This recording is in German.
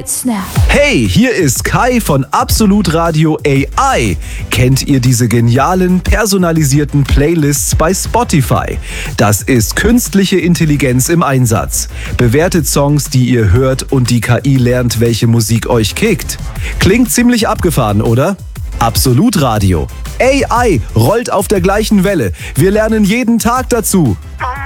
Snap. Hey, hier ist Kai von Absolut Radio AI. Kennt ihr diese genialen, personalisierten Playlists bei Spotify? Das ist künstliche Intelligenz im Einsatz. Bewertet Songs, die ihr hört und die KI lernt, welche Musik euch kickt. Klingt ziemlich abgefahren, oder? Absolut Radio. AI rollt auf der gleichen Welle. Wir lernen jeden Tag dazu.